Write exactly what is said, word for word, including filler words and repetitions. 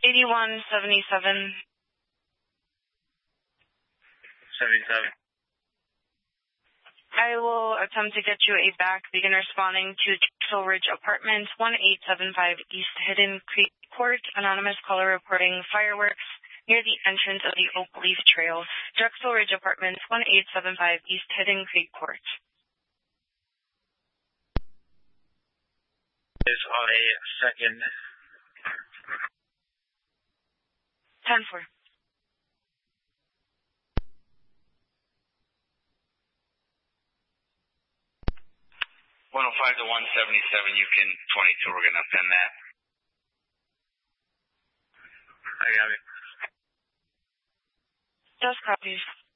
eighty-one seventy-seven. seventy-seven. I will attempt to get you a back. Begin responding to Drexel Ridge Apartments, one eight seven five East Hidden Creek Court. Anonymous caller reporting fireworks near the entrance of the Oak Leaf Trail. Drexel Ridge Apartments, one eight seven five East Hidden Creek Court. Is on a second. ten four. one oh five to one seventy-seven, you can twenty-two, we're going to append that. I got it. Just copies.